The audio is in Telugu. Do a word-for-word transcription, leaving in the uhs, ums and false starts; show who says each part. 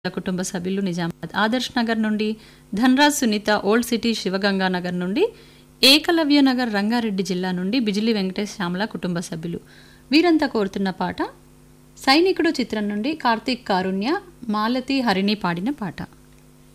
Speaker 1: కుటుంబ సభ్యులు నిజామాబాద్ ఆదర్శ్ నగర్ నుండి ధనరాజ్ సునీత ఓల్డ్ సిటీ శివగంగా నగర్ నుండి ఏకలవ్య నగర్ రంగారెడ్డి జిల్లా నుండి బిజిలి వెంకటేష్ శ్యామల కుటుంబ సభ్యులు వీరంతా కోరుతున్న పాట సైనికుడు చిత్రం నుండి కార్తీక్ కారుణ్య మాలతి హరిణి పాడిన పాట.